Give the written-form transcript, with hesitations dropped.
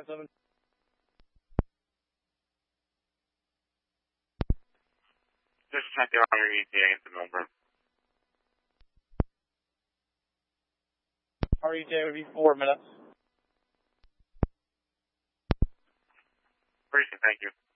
57. Just check out your ETA at the Melbourne. Our ETA would be 4 minutes. Appreciate it, thank you.